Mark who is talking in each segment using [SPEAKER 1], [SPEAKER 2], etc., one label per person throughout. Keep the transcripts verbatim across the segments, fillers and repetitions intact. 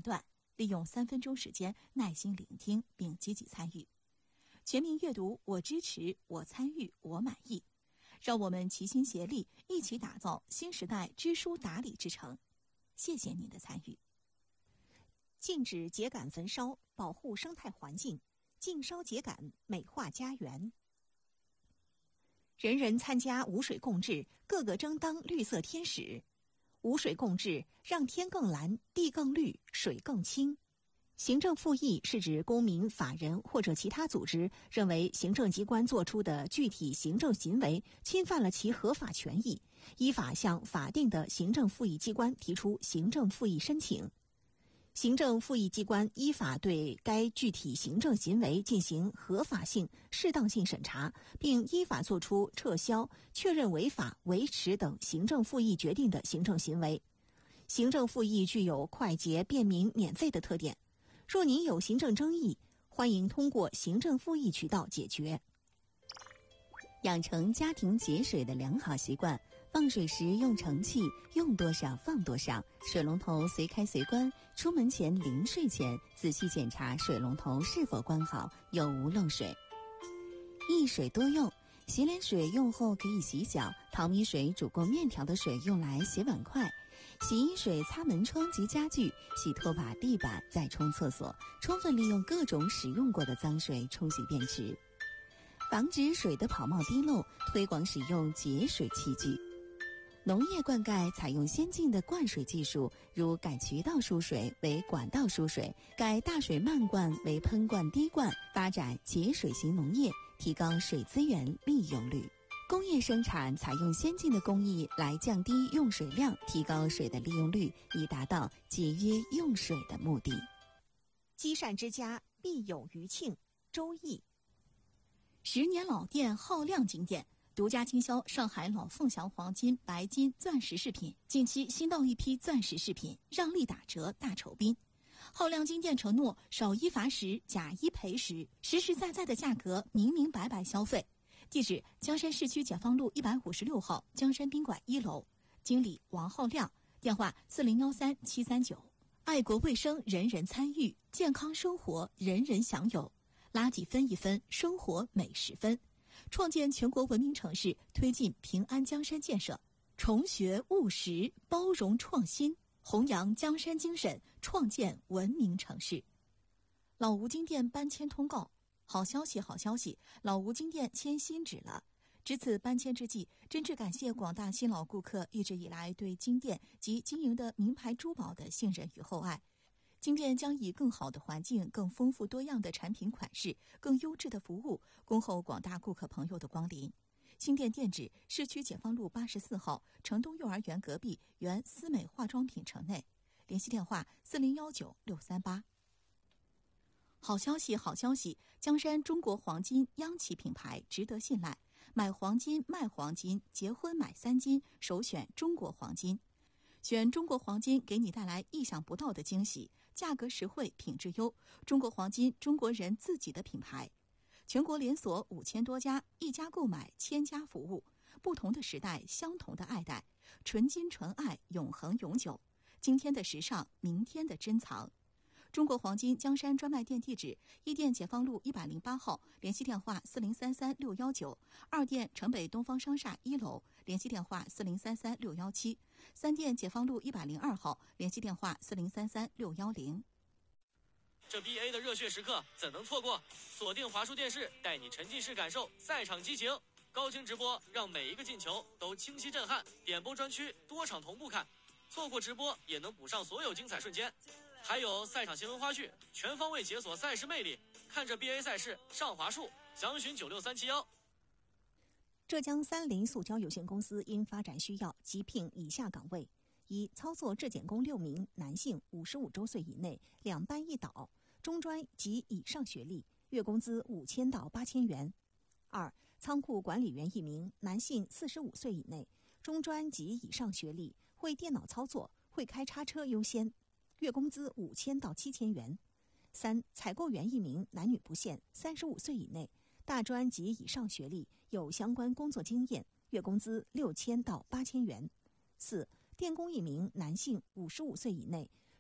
[SPEAKER 1] 断，利用三分钟时间耐心聆听并积极参与。全民阅读，我支持，我参与，我满意。让我们齐心协力，一起打造新时代知书达理之城。谢谢您的参与。禁止秸秆焚烧，保护生态环境，禁烧秸秆，美化家园。人人参加无水共治，个个争当绿色天使。无水共治，让天更蓝，地更绿，水更清。行政复议是指公民、法人或者其他组织认为行政机关作出的具体行政行为侵犯了其合法权益，依法向法定的行政复议机关提出行政复议申请。行政复议机关依法对该具体行政行为进行合法性、适当性审查，并依法作出撤销、确认违法、维持等行政复议决定的行政行为。行政复议具有快捷、便民、免费的特点。若您有行政争议，欢迎通过行政复议渠道解决。养成家庭节水的良好习惯，放水时用盛器，用多少放多少，水龙头随开随关，出门前临睡前仔细检查水龙头是否关好，有无漏水。一水多用，洗脸水用后可以洗脚，淘米水煮过面条的水用来洗碗筷，洗衣水擦门窗及家具，洗拖把、地板，再冲厕所，充分利用各种使用过的脏水冲洗便池。防止水的跑冒滴漏，推广使用节水器具。农业灌溉采用先进的灌水技术，如改渠道输水为管道输水，改大水漫灌为喷灌滴灌，发展节水型农业，提高水资源利用率。工业生产采用先进的工艺来降低用水量，提高水的利用率，以达到节约用水的目的。积善之家，必有余庆。周易。十年老店，耗亮金店，独家经销上海老凤祥黄金、白金、钻石饰品。近期新到一批钻石饰品，让利打折大酬宾。耗亮金店承诺少一罚十，假一赔十，实实在在的价格，明明白白消费。地址：江山市区解放路一百五十六号江山宾馆一楼，经理王浩亮，电话四零幺三七三九。爱国卫生，人人参与；健康生活，人人享有。垃圾分一分，生活每十分。创建全国文明城市，推进平安江山建设，重学务实，包容创新，弘扬江山精神，创建文明城市。老吴金店搬迁通告。好消息，好消息！老吴金店迁新址了。值此搬迁之际，真挚感谢广大新老顾客一直以来对金店及经营的名牌珠宝的信任与厚爱。金店将以更好的环境、更丰富多样的产品款式、更优质的服务，恭候广大顾客朋友的光临。新店店址：市区解放路八十四号城东幼儿园隔壁原思美化妆品城内。联系电话：四零幺九六三八。好消息，好消息！江山中国黄金央企品牌，值得信赖。买黄金、卖黄金，结婚买三金，首选中国黄金。选中国黄金，给你带来意想不到的惊喜，价格实惠，品质优。中国黄金，中国人自己的品牌。全国连锁五千多家，一家购买千家服务。不同的时代，相同的爱戴，纯金纯爱，永恒永久。今天的时尚，明天的珍藏。中国黄金江山专卖店地址：一店解放路一百零八号，联系电话四零三三六幺九；二店城北东方商厦一楼，联系电话四零三三六幺七；三店解放路一百零二号，联系电话四零三三六幺零。
[SPEAKER 2] 这 B A 的热血时刻怎能错过？锁定华数电视，带你沉浸式感受赛场激情，高清直播让每一个进球都清晰震撼，点播专区多场同步看，错过直播也能补上所有精彩瞬间。还有赛场新闻花絮，全方位解锁赛事魅力，看着 B A 赛事上华数，详询九六三七幺。
[SPEAKER 1] 浙江三菱塑胶有限公司因发展需要，急聘以下岗位：一、操作质检工六名，男性，五十五周岁以内，两班一导，中专及以上学历，月工资五千到八千元；二、仓库管理员一名，男性，四十五岁以内，中专及以上学历，会电脑操作，会开叉车优先，月工资五千到七千元；三、采购员一名，男女不限，三十五岁以内，大专及以上学历，有相关工作经验，月工资六千到八千元；四、电工一名，男性，五十五岁以内，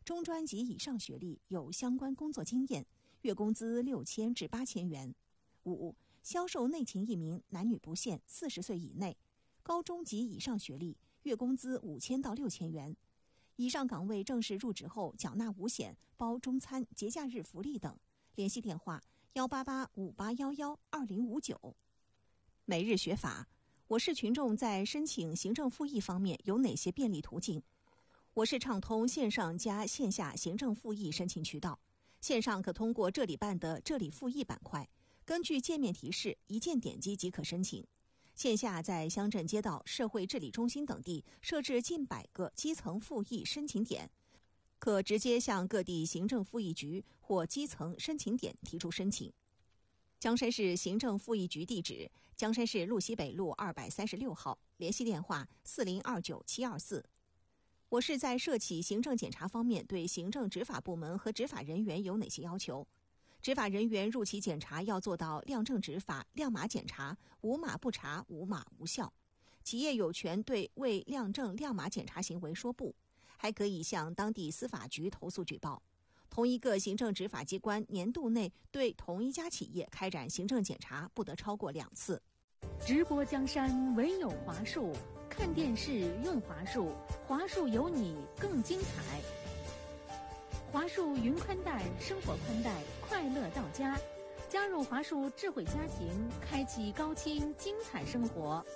[SPEAKER 1] 中专及以上学历，有相关工作经验，月工资六千至八千元。五、销售内勤一名，男女不限，四十岁以内，高中及以上学历，月工资五千到六千元。以上岗位正式入职后缴纳五险、包中餐、节假日福利等。联系电话：幺八八五八幺幺二零五九。每日学法，我市群众在申请行政复议方面有哪些便利途径？我市畅通线上加线下行政复议申请渠道。线上可通过这里办的这里复议板块，根据界面提示一键点击即可申请。线下在乡镇街道、社会治理中心等地设置近百个基层复议申请点，可直接向各地行政复议局或基层申请点提出申请。江山市行政复议局地址：江山市路西北路二百三十六号，联系电话：四零二九七二四。我市在涉企行政检查方面对行政执法部门和执法人员有哪些要求？执法人员入企检查要做到亮正执法、亮码检查，无码不查、无码无效。企业有权对未亮正亮码检查行为说不，还可以向当地司法局投诉举报。同一个行政执法机关年度内对同一家企业开展行政检查不得超过两次。
[SPEAKER 3] 直播江山唯有华数，看电视用华数，华数有你更精彩。华数云宽带，生活宽带，快乐到家。加入华数智慧家庭，开启高清精彩生活。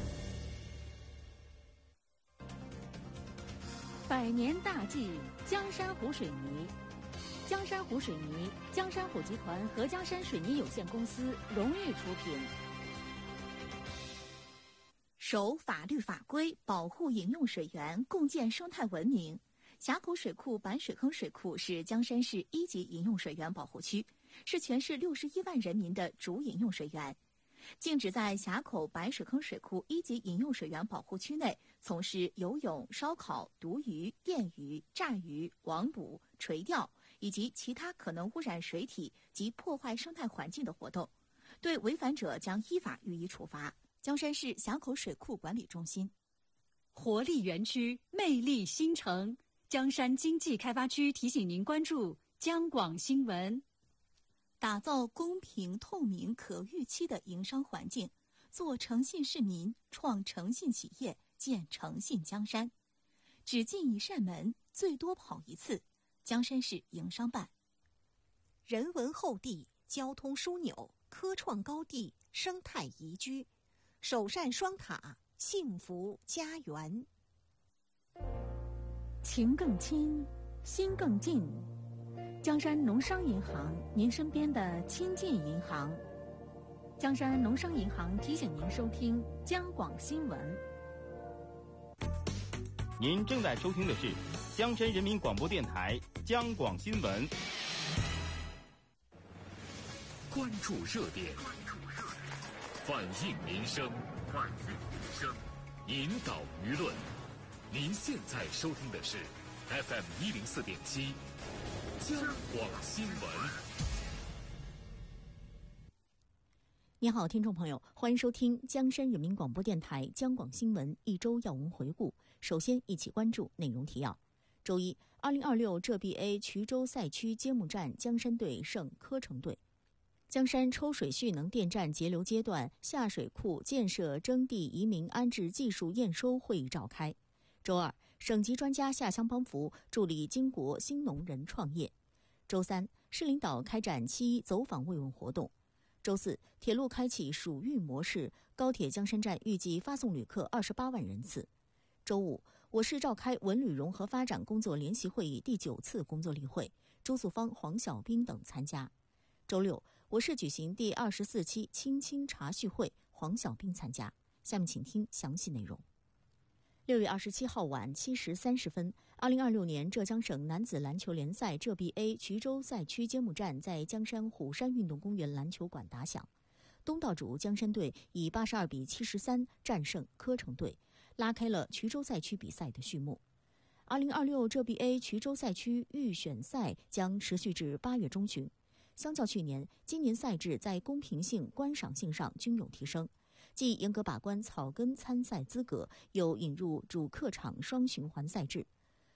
[SPEAKER 3] 百年大计，江山湖水泥。江山湖水泥，江山湖集团和江山水泥有限公司荣誉出品。
[SPEAKER 4] 守法律法规，保护饮用水源，共建生态文明。峡口水库板水坑水库是江山市一级饮用水源保护区，是全市六十一万人民的主饮用水源。禁止在峡口板水坑水库一级饮用水源保护区内从事游泳、烧烤、毒鱼、电鱼、炸鱼、网捕、垂钓以及其他可能污染水体及破坏生态环境的活动，对违反者将依法予以处罚。江山市峡口水库管理中心。
[SPEAKER 5] 活力园区，魅力新城。江山经济开发区提醒您关注江广新闻。
[SPEAKER 4] 打造公平、透明、可预期的营商环境，做诚信市民，创诚信企业，建诚信江山。只进一扇门，最多跑一次。江山市营商办。
[SPEAKER 1] 人文厚地，交通枢纽，科创高地，生态宜居，首善双塔，幸福家园。
[SPEAKER 3] 情更亲，心更近。江山农商银行，您身边的亲近银行。江山农商银行提醒您收听江广新闻。
[SPEAKER 6] 您正在收听的是江山人民广播电台江广新闻。
[SPEAKER 7] 关注热点，反映民生，反映民生，引导舆论。您现在收听的是 F M 一零四点七江广新闻。
[SPEAKER 8] 你好，听众朋友，欢迎收听江山人民广播电台江广新闻一周要闻回顾。首先，一起关注内容提要。周一，二零二六浙 B A 衢州赛区揭幕战，江山队胜科城队。江山抽水蓄能电站节流阶段下水库建设征地移民安置技术验收会议召开。周二，省级专家下乡帮扶，助力金国新农人创业。周三，市领导开展七一走访慰问活动。周四，铁路开启暑育模式，高铁江山站预计发送旅客二十八万人次。周五，我市召开文旅融合发展工作联席会议第九次工作例会，朱素芳、黄晓斌等参加。周六，我市举行第二十四期青青茶叙会，黄晓斌参加。下面请听详细内容。六月二十七号晚七时三十分，二零二六年浙江省男子篮球联赛浙 B A 衢州赛区揭幕战在江山虎山运动公园篮球馆打响。东道主江山队以八十二比七十三战胜科城队，拉开了衢州赛区比赛的序幕。二零二六浙 B A 衢州赛区预选赛将持续至八月中旬。相较去年，今年赛制在公平性、观赏性上均有提升。既严格把关草根参赛资格，又引入主客场双循环赛制。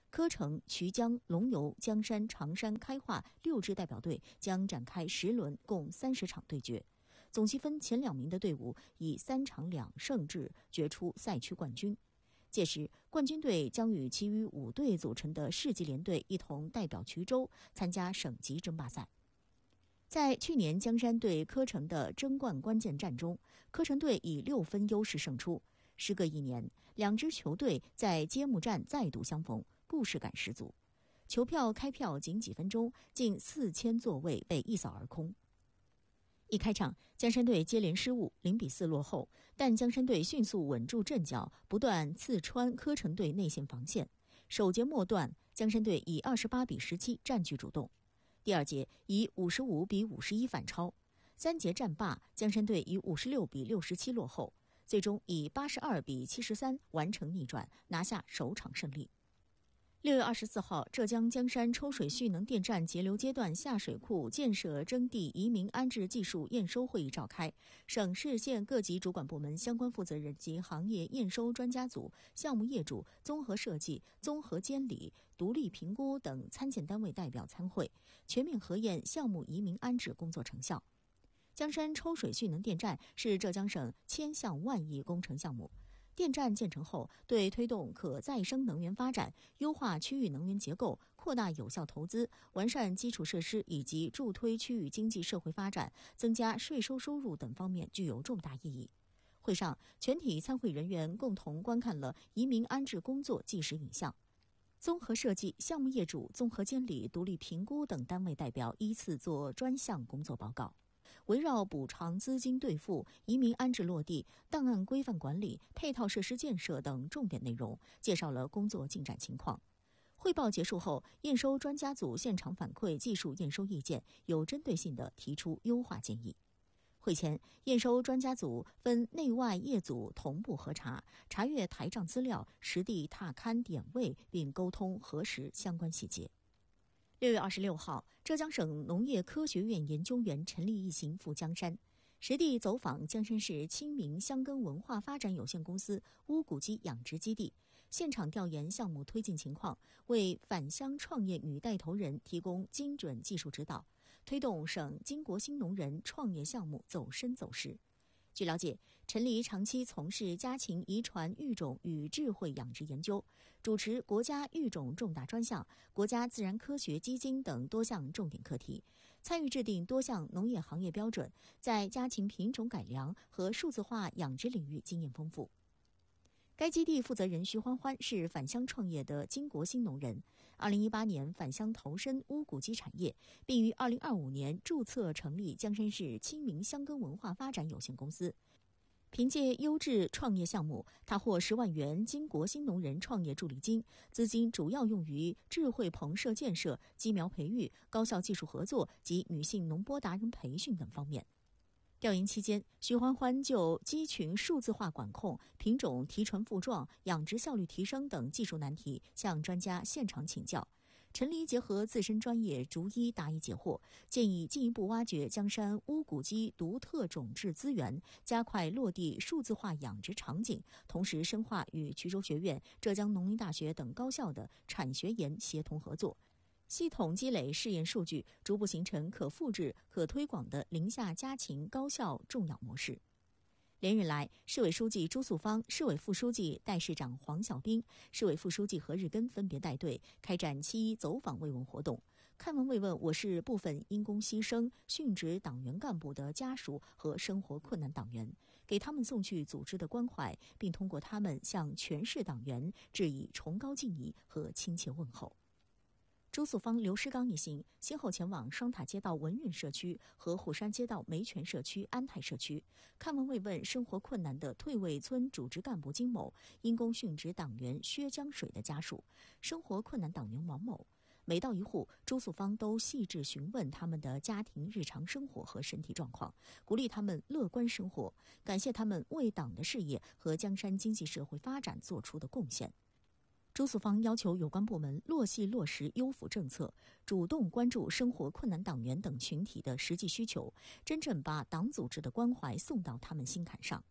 [SPEAKER 8] 柯城、衢江、龙游、江山、常山、开化六支代表队将展开十轮，共三十场对决。总积分前两名的队伍以三场两胜制决出赛区冠军。届时，冠军队将与其余五队组成的市级联队一同代表衢州参加省级争霸赛。在去年江山对柯城的争冠关键战中，柯城队以六分优势胜出。时隔一年，两支球队在揭幕战再度相逢，故事感十足。球票开票仅几分钟，近四千座位被一扫而空。一开场，江山队接连失误，零比四落后，但江山队迅速稳住阵脚，不断刺穿柯城队内线防线。首节末段，江山队以二十八比十七占据主动。第二节以五十五比五十一反超，三节战罢，江山队以五十六比六十七落后，最终以八十二比七十三完成逆转，拿下首场胜利。六月二十四号，浙江江山抽水蓄能电站节流阶段下水库建设征地移民安置技术验收会议召开，省市县各级主管部门相关负责人及行业验收专家组、项目业主、综合设计、综合监理、独立评估等参建单位代表参会，全面核验项目移民安置工作成效。江山抽水蓄能电站是浙江省千项万亿工程项目。电站建成后，对推动可再生能源发展、优化区域能源结构、扩大有效投资、完善基础设施以及助推区域经济社会发展、增加税收收入等方面具有重大意义。会上，全体参会人员共同观看了移民安置工作纪实影像。综合设计、项目业主、综合监理、独立评估等单位代表依次做专项工作报告。围绕补偿资金兑付、移民安置落地、档案规范管理、配套设施建设等重点内容，介绍了工作进展情况。汇报结束后，验收专家组现场反馈技术验收意见，有针对性地提出优化建议。会前，验收专家组分内外业组同步核查，查阅台账资料，实地踏勘点位，并沟通核实相关细节。六月二十六号，浙江省农业科学院研究员陈立一行赴江山，实地走访江山市清明香根文化发展有限公司乌骨鸡养殖基地，现场调研项目推进情况，为返乡创业女带头人提供精准技术指导，推动省金国新农人创业项目走深走实。据了解，陈黎长期从事家禽遗传育种与智慧养殖研究，主持国家育种重大专项、国家自然科学基金等多项重点课题，参与制定多项农业行业标准，在家禽品种改良和数字化养殖领域经验丰富。该基地负责人徐欢欢是返乡创业的金国新农人，二零一八年返乡投身乌骨鸡产业，并于二零二五年注册成立江山市清明香根文化发展有限公司。凭借优质创业项目，他获十万元金国新农人创业助力金，资金主要用于智慧棚舍建设、鸡苗培育、高校技术合作及女性农播达人培训等方面。调研期间，徐欢欢就鸡群数字化管控、品种提纯复壮、养殖效率提升等技术难题向专家现场请教。陈黎结合自身专业，逐一答疑解惑，建议进一步挖掘江山乌骨鸡独特种质资源，加快落地数字化养殖场景，同时深化与衢州学院、浙江农林大学等高校的产学研协同合作，系统积累试验数据，逐步形成可复制、可推广的宁夏家禽高效种养模式。连日来，市委书记朱素芳、市委副书记、代市长黄小兵、市委副书记何日根分别带队开展七一走访慰问活动，看望慰问我市部分因公牺牲、殉职党员干部的家属和生活困难党员，给他们送去组织的关怀，并通过他们向全市党员致以崇高敬意和亲切问候。朱素芳、刘诗刚一行先后前往双塔街道文运社区和虎山街道梅泉社区安泰社区，看望慰问生活困难的退位村主职干部金某、因公殉职党员薛江水的家属、生活困难党员王某。每到一户，朱素芳都细致询问他们的家庭日常生活和身体状况，鼓励他们乐观生活，感谢他们为党的事业和江山经济社会发展做出的贡献。朱素芳要求有关部门落细落实优抚政策，主动关注生活困难党员等群体的实际需求，真正把党组织的关怀送到他们心坎上。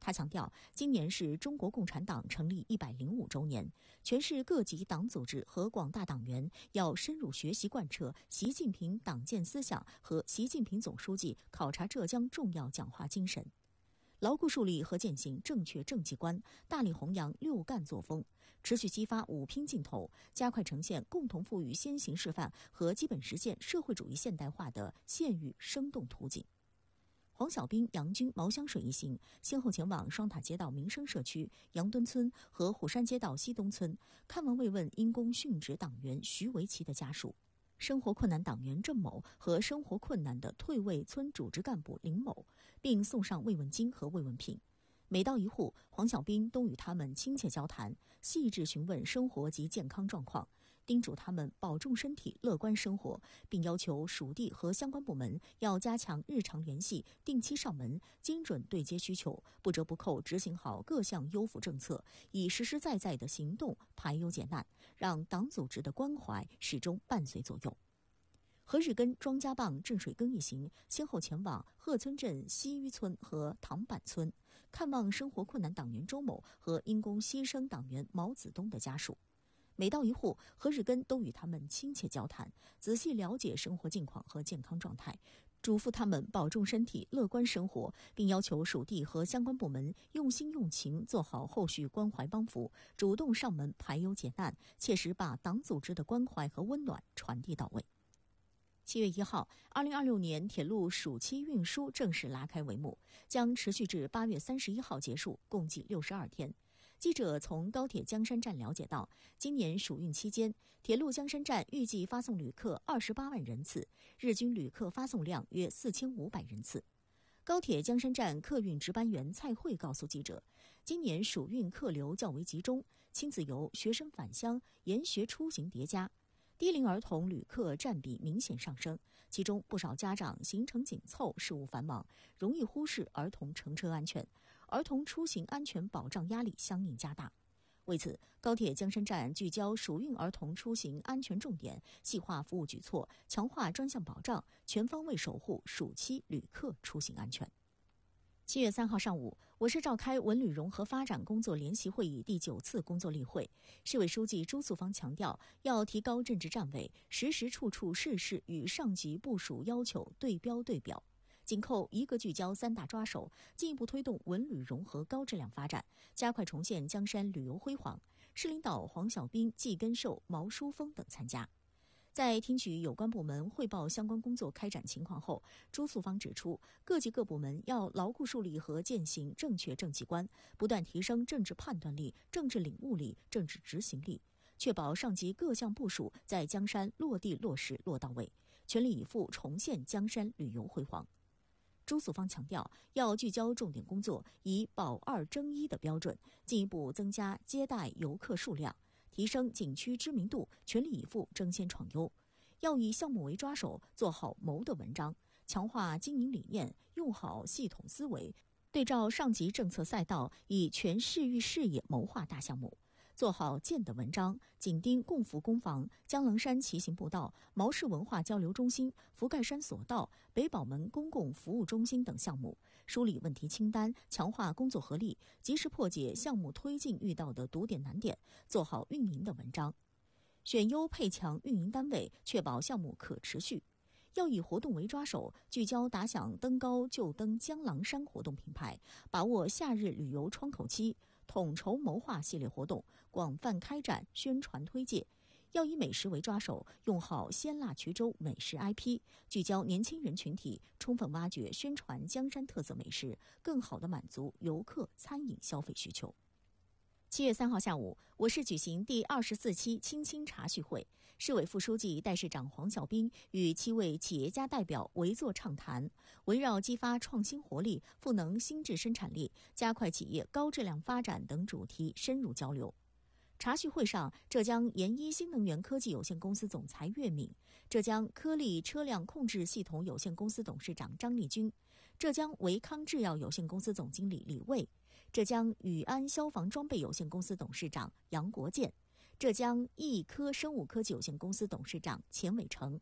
[SPEAKER 8] 他强调，今年是中国共产党成立一百零五周年，全市各级党组织和广大党员要深入学习贯彻习近平党建思想和习近平总书记考察浙江重要讲话精神，牢固树立和践行正确政绩观，大力弘扬六干作风，持续激发五拼劲头，加快呈现共同富裕先行示范和基本实现社会主义现代化的现喻生动图景。黄小兵、杨军、毛香水一行先后前往双塔街道民生社区杨墩村和虎山街道西东村，看望慰问因公殉职党员徐维奇的家属、生活困难党员郑某和生活困难的退位村组织干部林某，并送上慰问金和慰问品。每到一户，黄小兵都与他们亲切交谈，细致询问生活及健康状况，叮嘱他们保重身体、乐观生活，并要求属地和相关部门要加强日常联系，定期上门，精准对接需求，不折不扣执行好各项优抚政策，以实实在在的行动排忧解难，让党组织的关怀始终伴随左右。何日根、庄家浜、郑水庚一行先后前往鹤村镇西峪村和塘坂村，看望生活困难党员周某和因公牺牲党员毛子东的家属。每到一户，何日根都与他们亲切交谈，仔细了解生活近况和健康状态，嘱咐他们保重身体、乐观生活，并要求属地和相关部门用心用情做好后续关怀帮扶，主动上门排忧解难，切实把党组织的关怀和温暖传递到位。七月一号，二零二六年铁路暑期运输正式拉开帷幕，将持续至八月三十一号结束，共计六十二天。记者从高铁江山站了解到，今年暑运期间，铁路江山站预计发送旅客二十八万人次，日均旅客发送量约四千五百人次。高铁江山站客运值班员蔡慧告诉记者，今年暑运客流较为集中，亲子游、学生返乡、研学出行叠加。低龄儿童旅客占比明显上升，其中不少家长行程紧凑、事务繁忙，容易忽视儿童乘车安全，儿童出行安全保障压力相应加大。为此，高铁江山站聚焦暑运儿童出行安全重点，细化服务举措，强化专项保障，全方位守护暑期旅客出行安全。七月三号上午，我市召开文旅融合发展工作联席会议第九次工作例会。市委书记朱素芳强调，要提高政治站位，时时处处事事与上级部署要求对标对表，紧扣一个聚焦三大抓手，进一步推动文旅融合高质量发展，加快重现江山旅游辉煌。市领导黄小兵、季根寿、毛书峰等参加。在听取有关部门汇报相关工作开展情况后，朱素芳指出，各级各部门要牢固树立和践行正确政绩观，不断提升政治判断力、政治领悟力、政治执行力，确保上级各项部署在江山落地落实落到位，全力以赴重现江山旅游辉煌。朱素芳强调，要聚焦重点工作，以保二争一的标准，进一步增加接待游客数量，提升景区知名度，全力以赴争先创优。要以项目为抓手，做好谋的文章，强化经营理念，用好系统思维，对照上级政策赛道，以全市域视野谋划大项目，做好建的文章，紧盯共福工房、江棱山骑行步道、毛氏文化交流中心、福盖山索道、北宝门公共服务中心等项目，梳理问题清单，强化工作合力，及时破解项目推进遇到的堵点难点，做好运营的文章。选优配强运营单位，确保项目可持续。要以活动为抓手，聚焦打响登高就登江郎山活动品牌，把握夏日旅游窗口期，统筹谋划系列活动，广泛开展宣传推介。要以美食为抓手，用好鲜辣衢州美食 I P， 聚焦年轻人群体，充分挖掘宣传江山特色美食，更好地满足游客餐饮消费需求。七月三号下午，我市举行第二十四期青青茶叙会，市委副书记、代市长黄小兵与七位企业家代表围坐畅谈，围绕激发创新活力、赋能新质生产力、加快企业高质量发展等主题深入交流。茶叙会上，浙江研一新能源科技有限公司总裁岳敏、浙江科力车辆控制系统有限公司董事长张立军、浙江维康制药有限公司总经理李卫、浙江宇安消防装备有限公司董事长杨国建、浙江益科生物科技有限公司董事长钱伟成、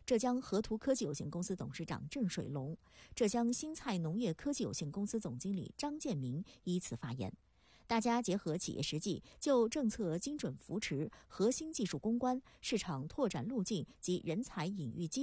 [SPEAKER 8] 浙江河图科技有限公司董事长郑水龙、浙江新菜农业科技有限公司总经理张建明依次发言。大家结合企业实际，就政策精准扶持、核心技术攻关、市场拓展路径及人才引育机